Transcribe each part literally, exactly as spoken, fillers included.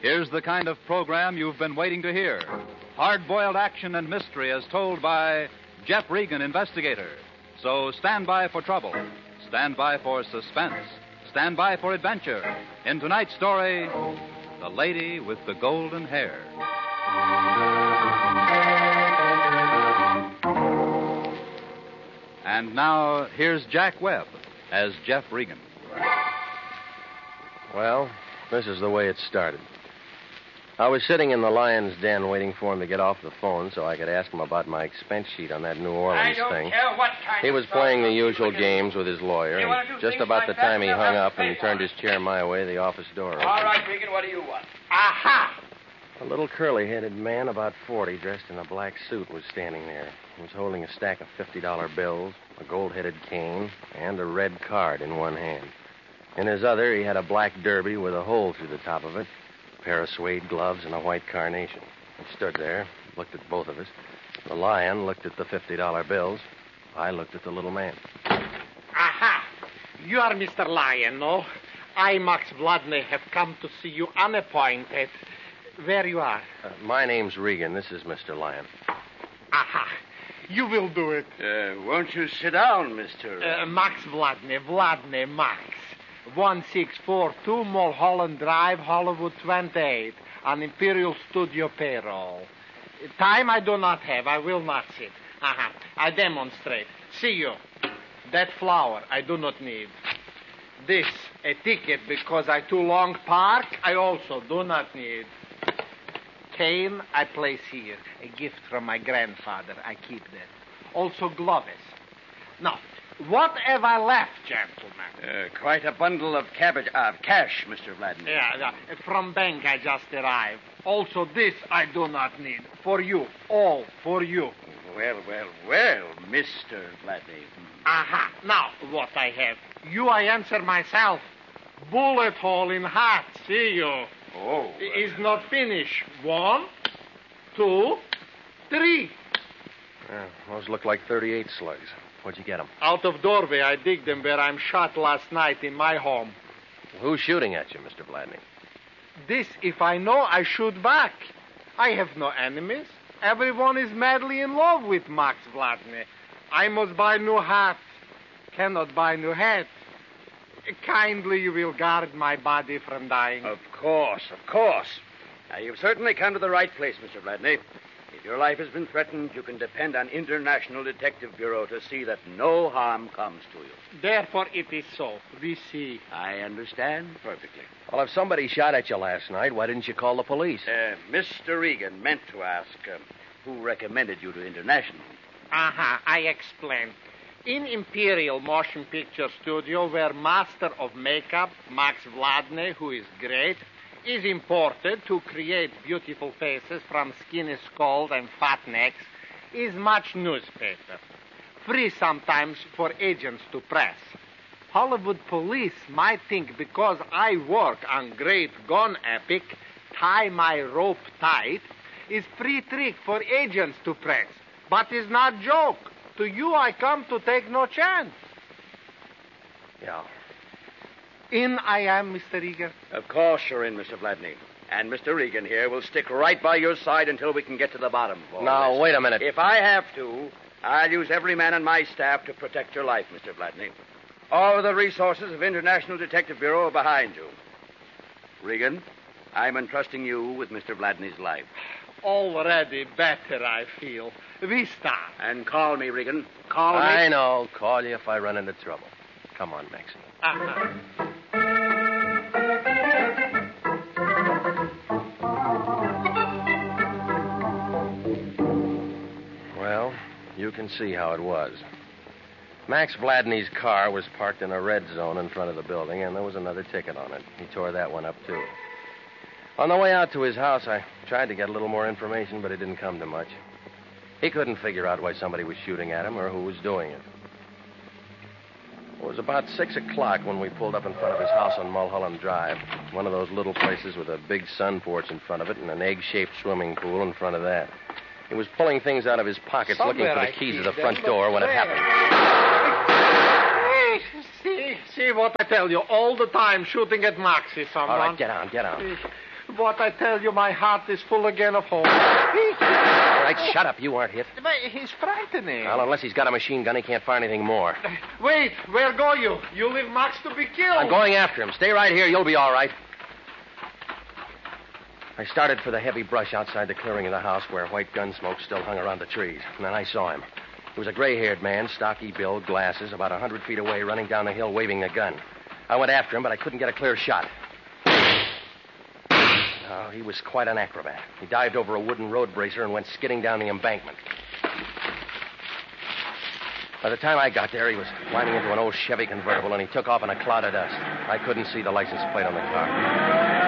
Here's the kind of program you've been waiting to hear. Hard-boiled action and mystery as told by Jeff Regan, investigator. So stand by for trouble. Stand by for suspense. Stand by for adventure. In tonight's story, The Lady with the Golden Hair. And now, here's Jack Webb as Jeff Regan. Well, this is the way it started. I was sitting in the lion's den waiting for him to get off the phone so I could ask him about my expense sheet on that New Orleans I don't thing. care what kind He was of playing the stuff. usual games with his lawyer, You wanna do and just things about like the time that, he you'll hung have up to and pay turned for his chair my way, the office door opened. All right, Regan, what do you want? Aha! A little curly-headed man, about forty, dressed in a black suit, was standing there. He was holding a stack of fifty-dollar bills, a gold-headed cane, and a red card in one hand. In his other, he had a black derby with a hole through the top of it, a pair of suede gloves, and a white carnation. He stood there, looked at both of us. The lion looked at the fifty-dollar bills. I looked at the little man. Aha! You are Mister Lion, no? I, Max Vladney, have come to see you unappointed. Where you are? Uh, my name's Regan. This is Mister Lion. Aha! You will do it. Uh, won't you sit down, Mister Uh, Max Vladney, Vladney, Max. one six four two Mulholland Drive, Hollywood twenty-eight, on Imperial Studio payroll. Time I do not have. I will not sit. Aha. I demonstrate. See you. That flower I do not need. This, a ticket because I too long park, I also do not need. Cane I place here. A gift from my grandfather. I keep that. Also gloves. Now, what have I left, gentlemen? Uh, quite a bundle of cabbage, uh, cash, Mister Vladimir. Yeah, yeah, from bank I just arrived. Also this I do not need. For you. All for you. Well, well, well, Mister Vladimir. Aha. Now, what I have. You I answer myself. Bullet hole in hat. See you. Oh. Is not finished. One, two, three. Yeah, those look like thirty-eight slugs. Where'd you get them? Out of doorway, I dig them where I'm shot last night in my home. Who's shooting at you, Mister Vladney? This, if I know, I shoot back. I have no enemies. Everyone is madly in love with Max Vladney. I must buy new hat. Cannot buy new hat. Kindly you will guard my body from dying. Of course, of course. Now, you've certainly come to the right place, Mister Vladney. If your life has been threatened, you can depend on International Detective Bureau to see that no harm comes to you. Therefore it is so. We see. I understand perfectly. Well, if somebody shot at you last night, why didn't you call the police? Uh, Mister Regan meant to ask uh, who recommended you to International. Aha, I explain. In Imperial Motion Picture Studio, where master of makeup, Max Vladney, who is great, is imported to create beautiful faces from skinny skulls and fat necks, is much newspaper. Free sometimes for agents to press. Hollywood police might think because I work on great gun epic, tie my rope tight, is free trick for agents to press. But is not joke. To you I come to take no chance. Yeah. In I am, Mister Regan. Of course you're in, Mister Vladney. And Mister Regan here will stick right by your side until we can get to the bottom of all Now, this. wait a minute. If I have to, I'll use every man on my staff to protect your life, Mister Vladney. All the resources of International Detective Bureau are behind you. Regan, I'm entrusting you with Mister Vladney's life. Already better, I feel. We start. And call me, Regan. Call me. I know. Call you if I run into trouble. Come on, Maxie. Uh-huh. Well, you can see how it was. Max Vladney's car was parked in a red zone in front of the building, and there was another ticket on it. He tore that one up, too. On the way out to his house, I tried to get a little more information, but it didn't come to much. He couldn't figure out why somebody was shooting at him or who was doing it. It was about six o'clock when we pulled up in front of his house on Mulholland Drive, one of those little places with a big sun porch in front of it and an egg-shaped swimming pool in front of that. He was pulling things out of his pockets, Somewhere looking for the I keys see to the them, front but door when it where? happened. See, see what I tell you. All the time shooting at Maxie, someone. All right, get on, get on. But I tell you, my heart is full again of hope. All right, shut up. You aren't hit. But he's frightening. Well, unless he's got a machine gun, he can't fire anything more. Wait, where go you? You leave Max to be killed. I'm going after him. Stay right here. You'll be all right. I started for the heavy brush outside the clearing of the house where white gun smoke still hung around the trees. And then I saw him. He was a gray-haired man, stocky build, glasses, about a hundred feet away, running down the hill waving a gun. I went after him, but I couldn't get a clear shot. Oh, he was quite an acrobat. He dived over a wooden road bracer and went skidding down the embankment. By the time I got there, he was climbing into an old Chevy convertible, and he took off in a cloud of dust. I couldn't see the license plate on the car.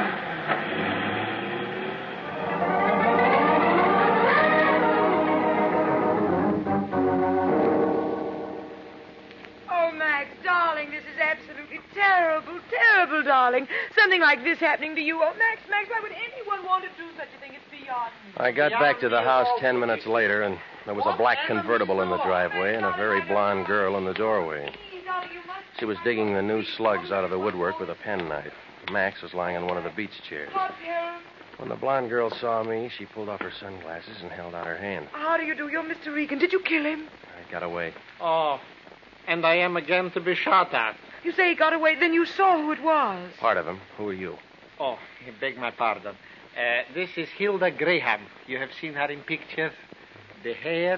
Terrible, terrible, darling. Something like this happening to you. Oh, Max, Max, why would anyone want to do such a thing? It's beyond me. I got back to the house ten minutes later, and there was a black convertible in the driveway and a very blonde girl in the doorway. She was digging the new slugs out of the woodwork with a penknife. Max was lying on one of the beach chairs. When the blonde girl saw me, she pulled off her sunglasses and held out her hand. How do you do? You're Mister Regan. Did you kill him? I got away. Oh, and I am again to be shot at. You say he got away, then you saw who it was. Part of him. Who are you? Oh, I beg my pardon. Uh, this is Hilda Graham. You have seen her in pictures. The hair,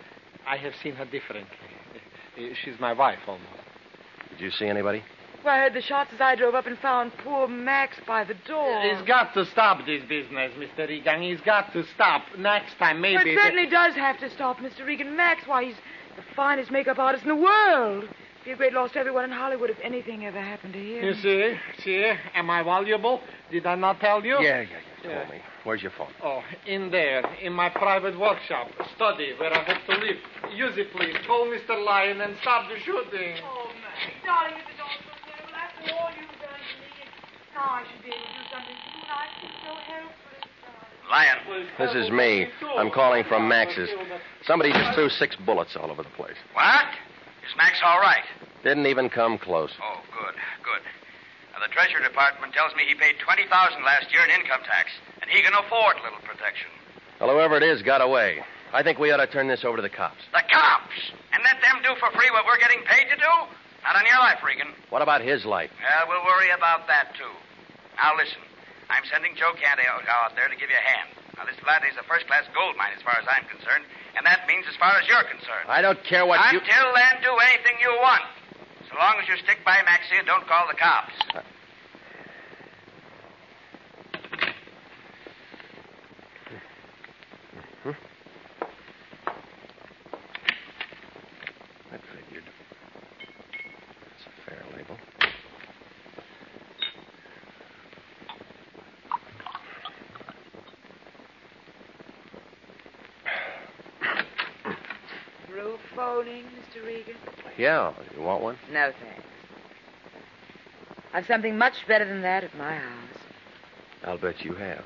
I have seen her differently. Uh, She's my wife, almost. Did you see anybody? Well, I heard the shots as I drove up and found poor Max by the door. He's got to stop this business, Mister Regan. He's got to stop. Next time, maybe... Well, it certainly does have to stop, Mister Regan. Max, why, he's the finest makeup artist in the world. It'd be a great loss to everyone in Hollywood if anything ever happened to him. You see? See? Am I valuable? Did I not tell you? Yeah, yeah, you told Yeah. me. Where's your phone? Oh, in there, in my private workshop, study, where I hope to live. Use it, please. Call Mister Lyon and stop the shooting. Oh, Max, darling, if it's all so terrible, after all you've done to me, and now I should be able to do something for you, and I feel so helpless, darling. Lion. This is me. I'm calling from Max's. Somebody just threw six bullets all over the place. What? Is Max all right? Didn't even come close. Oh, good, good. Now, the Treasury Department tells me he paid twenty thousand dollars last year in income tax, and he can afford little protection. Well, whoever it is got away. I think we ought to turn this over to the cops. The cops! And let them do for free what we're getting paid to do? Not on your life, Regan. What about his life? Well, we'll worry about that, too. Now, listen. I'm sending Joe Canty out, out there to give you a hand. Now, this Vladney's a first-class gold mine as far as I'm concerned, and that means as far as you're concerned. I don't care what you... Until then, do anything you want. So long as you stick by Maxie and don't call the cops. Uh... Hmm? That figured. That's a fair label. Through phoning, Mister Regan? Yeah, you want one? No, thanks. I've something much better than that at my house. I'll bet you have.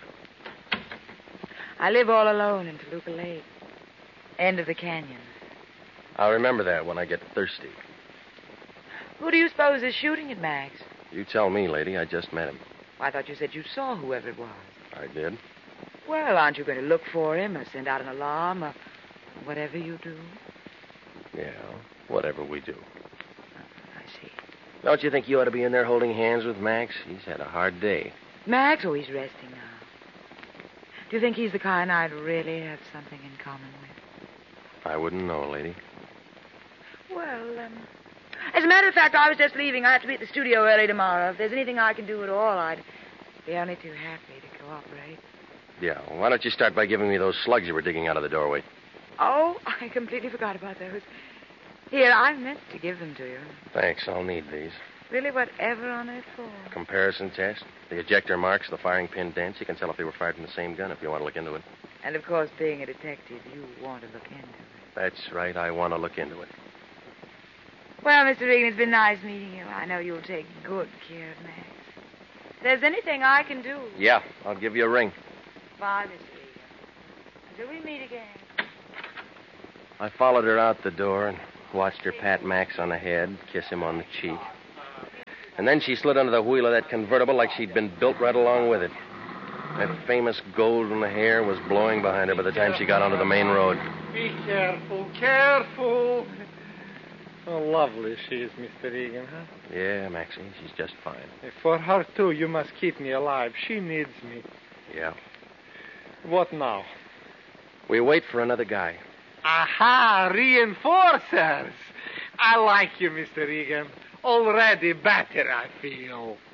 I live all alone in Toluca Lake. End of the canyon. I'll remember that when I get thirsty. Who do you suppose is shooting at Max? You tell me, lady. I just met him. I thought you said you saw whoever it was. I did. Well, aren't you going to look for him or send out an alarm or whatever you do? Yeah, whatever we do. I see. Don't you think you ought to be in there holding hands with Max? He's had a hard day. Max? Oh, he's resting now. Do you think he's the kind I'd really have something in common with? I wouldn't know, lady. Well, um... as a matter of fact, I was just leaving. I have to be at the studio early tomorrow. If there's anything I can do at all, I'd be only too happy to cooperate. Yeah, why don't you start by giving me those slugs you were digging out of the doorway? Oh, I completely forgot about those. Here, I meant to give them to you. Thanks, I'll need these. Really, whatever on earth for? Comparison test. The ejector marks, the firing pin dents. You can tell if they were fired from the same gun if you want to look into it. And, of course, being a detective, you want to look into it. That's right, I want to look into it. Well, Mister Regan, it's been nice meeting you. I know you'll take good care of Max. If there's anything I can do... Yeah, I'll give you a ring. Bye, Mister Regan. Until we meet again. I followed her out the door and watched her pat Max on the head, kiss him on the cheek. And then she slid under the wheel of that convertible like she'd been built right along with it. That famous golden hair was blowing behind her by the time she got onto the main road. Be careful, careful. How lovely she is, Mister Egan, huh? Yeah, Maxie, she's just fine. For her, too, you must keep me alive. She needs me. Yeah. What now? We wait for another guy. Aha, reinforcers. I like you, Mister Egan. Already better, I feel.